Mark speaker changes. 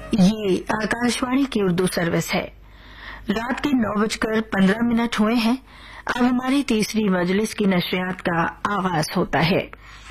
Speaker 1: ये आकाशवाणी की उर्दू सर्विस है। रात के 9:15 हुए हैं। अब हमारी तीसरी मजलिस की नशरियात का आगाज होता है।